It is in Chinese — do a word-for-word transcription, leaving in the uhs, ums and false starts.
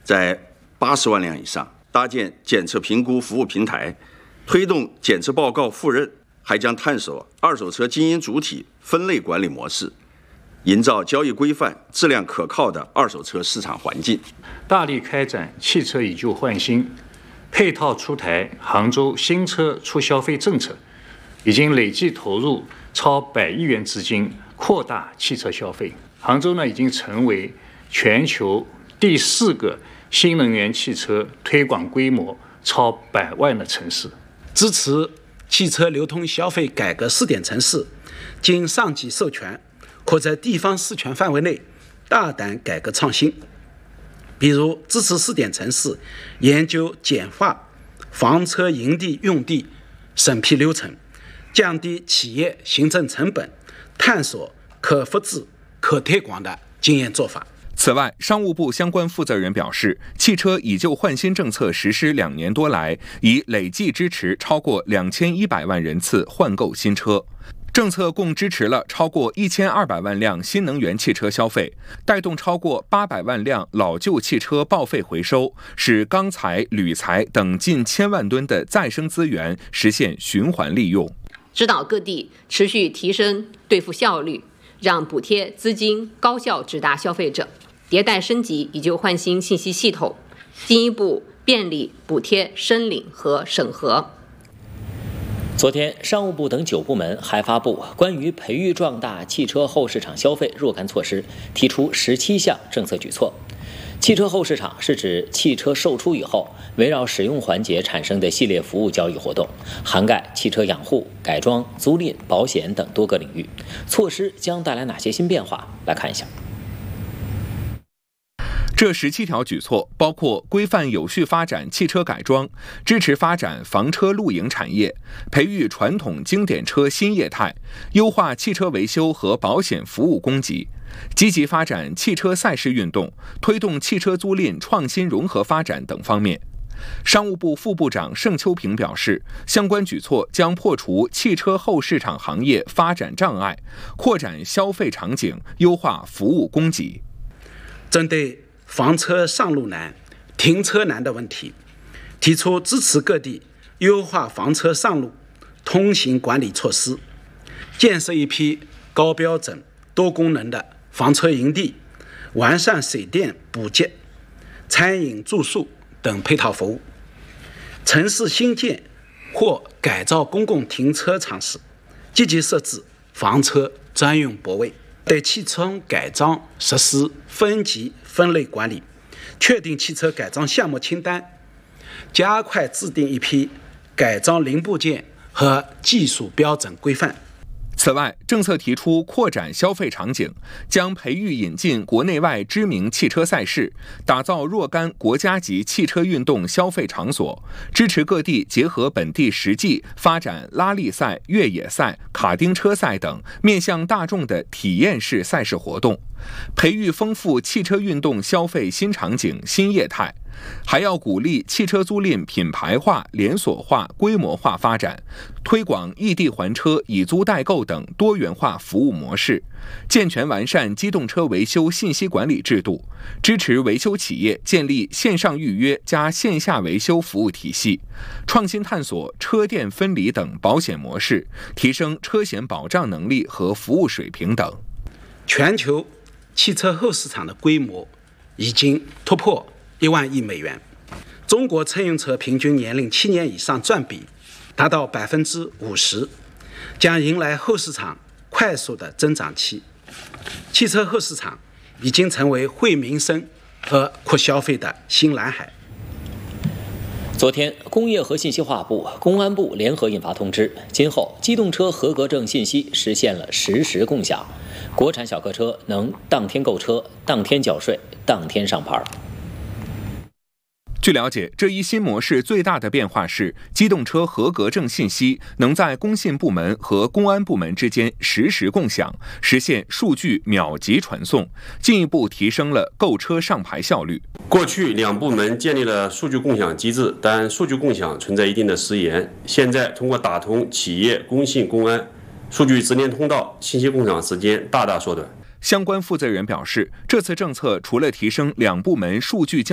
在八十万辆以上，搭建检测评估服务平台，推动检测报告复认，还将探索二手车经营主体分类管理模式，营造交易规范、质量可靠的二手车市场环境。 大力开展汽车以旧换新，配套出台杭州新车促消费政策，已经累计投入超百亿元资金，扩大汽车消费。杭州呢，已经成为全球第四个新能源汽车推广规模超百万的城市。 支持汽车流通消费改革试点城市，经上级授权，可在地方事权范围内大胆改革创新。比如支持试点城市研究简化房车营地用地审批流程，降低企业行政成本，探索可复制、可推广的经验做法。 此外，商务部相关负责人表示，汽车以旧换新政策实施两年多来，已累计支持超过两千一百万人次换购新车。政策共支持了超过一千二百万辆新能源汽车消费，带动超过八百万辆老旧汽车报废回收，使钢材、铝材等近千万吨的再生资源实现循环利用。 指导各地持续提升兑付效率，让补贴资金高效直达消费者，迭代升级以旧换新信息系统，进一步便利补贴申领和审核。 昨天，商务部等九部门还发布关于培育壮大汽车后市场消费若干措施，提出十七项政策举措。汽车后市场是指汽车售出以后，围绕使用环节产生的系列服务交易活动，涵盖汽车养护、改装、租赁、保险等多个领域。措施将带来哪些新变化？来看一下。 这十七条举措包括规范有序发展汽车改装，支持发展房车露营产业，培育传统经典车新业态，优化汽车维修和保险服务供给，积极发展汽车赛事运动，推动汽车租赁创新融合发展等方面。商务部副部长盛秋平表示，相关举措将破除汽车后市场行业发展障碍，扩展消费场景，优化服务供给。 针对房车上路难、停车难的问题，提出支持各地优化房车上路通行管理措施，建设一批高标准、多功能的房车营地，完善水电、补给、餐饮、住宿等配套服务。城市新建或改造公共停车场时，积极设置房车专用泊位。对汽车改装实施分级分类管理，确定汽车改装项目清单，加快制定一批改装零部件和技术标准规范。 此外，政策提出扩展消费场景，将培育引进国内外知名汽车赛事，打造若干国家级汽车运动消费场所，支持各地结合本地实际发展拉力赛、越野赛、卡丁车赛等面向大众的体验式赛事活动，培育丰富汽车运动消费新场景、新业态。还要鼓励汽车租赁品牌化、连锁化、规模化发展，推广异地还车、以租代购等多元化服务模式，健全完善机动车维修信息管理制度，支持维修企业建立线上预约加线下维修服务体系，创新探索车电分离等保险模式，提升车险保障能力和服务水平等。 全球汽车后市场的规模已经突破一万亿美元，中国乘用车平均年龄七年以上占比达到百分之五十，将迎来后市场快速的增长期。汽车后市场已经成为惠民生和扩消费的新蓝海。 昨天，工业和信息化部、公安部联合印发通知，今后机动车合格证信息实现了实时共享，国产小客车能当天购车、当天缴税、当天上牌。 据了解，这一新模式最大的变化是，机动车合格证信息能在工信部门和公安部门之间实时共享，实现数据秒级传送，进一步提升了购车上牌效率。 过去两部门建立了数据共享机制，但数据共享存在一定的时延。现在通过打通企业、工信、公安数据直连通道，信息共享时间大大缩短。 相关负责人表示，这次政策除了提升两部门数据交